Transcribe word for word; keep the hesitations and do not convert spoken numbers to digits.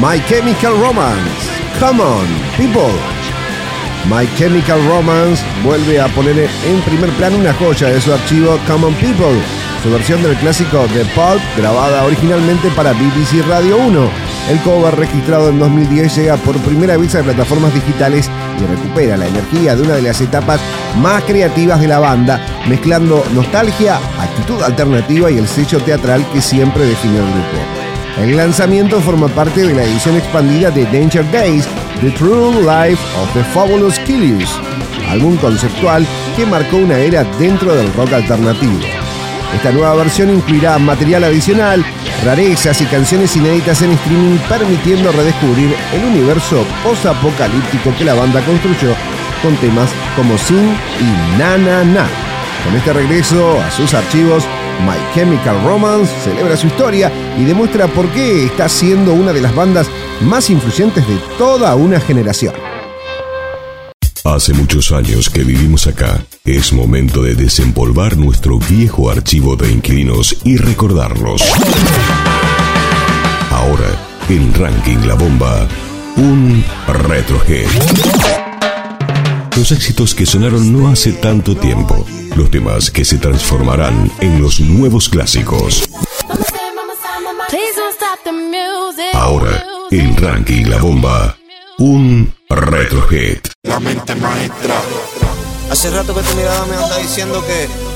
My Chemical Romance, Come On People. My Chemical Romance vuelve a poner en primer plano una joya de su archivo Come On People, su versión del clásico The Pulp, grabada originalmente para B B C Radio uno. El cover, registrado en dos mil diez, llega por primera vez a plataformas digitales y recupera la energía de una de las etapas más creativas de la banda, mezclando nostalgia, actitud alternativa y el sello teatral que siempre definió el grupo. El lanzamiento forma parte de la edición expandida de Danger Days, The True Life of the Fabulous Killers, álbum conceptual que marcó una era dentro del rock alternativo. Esta nueva versión incluirá material adicional, rarezas y canciones inéditas en streaming, permitiendo redescubrir el universo post-apocalíptico que la banda construyó con temas como Sin y Na Na Na. Con este regreso a sus archivos, My Chemical Romance celebra su historia y demuestra por qué está siendo una de las bandas más influyentes de toda una generación. Hace muchos años que vivimos acá. Es momento de desempolvar nuestro viejo archivo de inquilinos y recordarlos. Ahora, en Ranking La Bomba, un Retrohead. Los éxitos que sonaron no hace tanto tiempo. Los temas que se transformarán en los nuevos clásicos. Ahora, en Ranking La Bomba, un Retrohead. La mente maestra. Hace rato que tu mirada me anda diciendo que